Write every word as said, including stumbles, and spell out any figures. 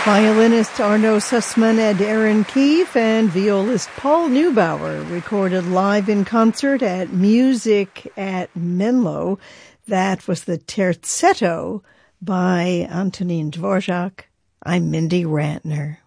Violinist Arno Sussman and Aaron Keefe and violist Paul Neubauer recorded live in concert at Music at Menlo. That was the Terzetto by Antonin Dvorak. I'm Mindy Rantner.